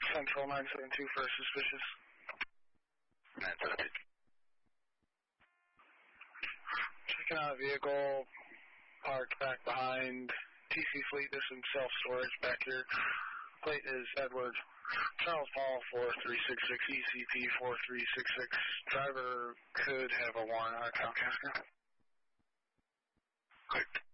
Central 972 for suspicious. 972. Checking out a vehicle parked back behind TC Fleet. There's some self-storage back here. Plate is Edward Charles Paul 4366 ECP 4366. Driver could have a warrant on account, Casca. Correct.